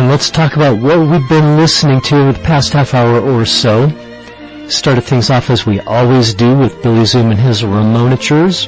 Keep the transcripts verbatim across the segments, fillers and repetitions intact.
and let's talk about what we've been listening to over the past half hour or so. Started things off as we always do with Billy Zoom and his Ramonatures.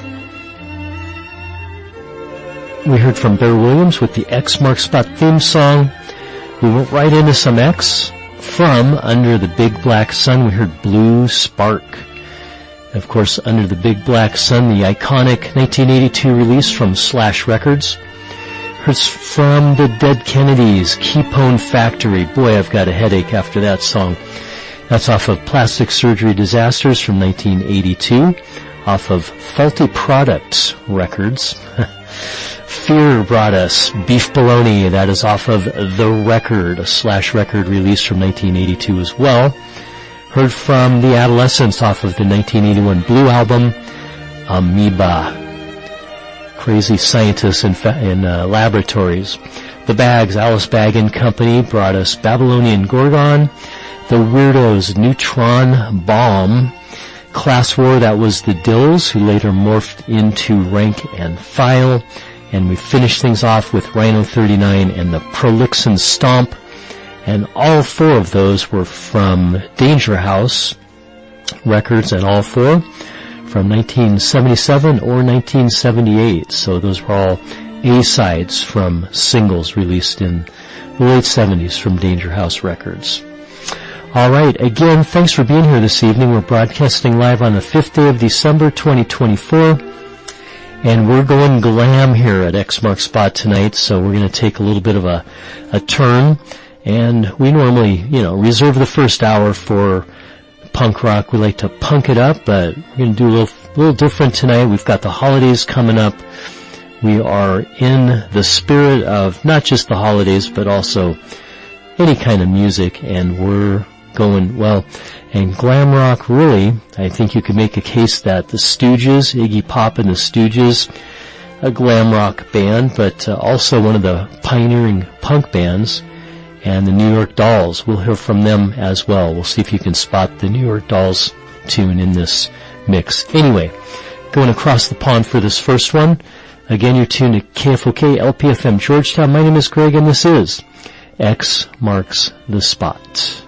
We heard from Bear Williams with the X Marks Spot theme song. We went right into some X. From Under the Big Black Sun, we heard Blue Spark. Of course, Under the Big Black Sun, the iconic nineteen eighty-two release from Slash Records. Heard from the Dead Kennedys, Keypone Factory. Boy, I've got a headache after that song. That's off of Plastic Surgery Disasters from nineteen eighty-two, off of Faulty Products Records. Fear brought us Beef Bologna. That is off of The Record, a Slash Record release from nineteen eighty-two as well. Heard from The Adolescents off of the nineteen eighty-one Blue album, Amoeba. Crazy Scientists in, fa- in uh, Laboratories. The Bags, Alice Bag and Company, brought us Babylonian Gorgon. The Weirdos, Neutron Bomb. Class War, that was the Dills, who later morphed into Rank and File. And we finished things off with Rhino thirty-nine and the Prolixen Stomp. And all four of those were from Danger House Records, and all four from nineteen seventy-seven or nineteen seventy-eight. So those were all A-sides from singles released in the late seventies from Danger House Records. All right, again, thanks for being here this evening. We're broadcasting live on the fifth day of December, twenty twenty-four. And we're going glam here at X Mark Spot tonight, so we're going to take a little bit of a, a turn. And we normally, you know, reserve the first hour for punk rock. We like to punk it up, but we're going to do a little, little different tonight. We've got the holidays coming up. We are in the spirit of not just the holidays, but also any kind of music, and we're going, well, and glam rock, really, I think you could make a case that the Stooges, Iggy Pop and the Stooges, a glam rock band, but uh, also one of the pioneering punk bands, and the New York Dolls. We'll hear from them as well. We'll see if you can spot the New York Dolls tune in this mix. Anyway, going across the pond for this first one. Again, you're tuned to K F O K L P F M Georgetown. My name is Greg, and this is X Marks the Spot.